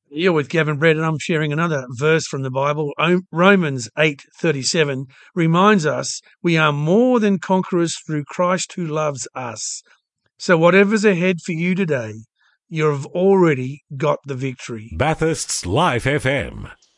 You're with Gavin Brett, and I'm sharing another verse from the Bible. Romans 8:37 reminds us we are more than conquerors through Christ who loves us. So whatever's ahead for you today, you've already got the victory. Bathurst's Life FM.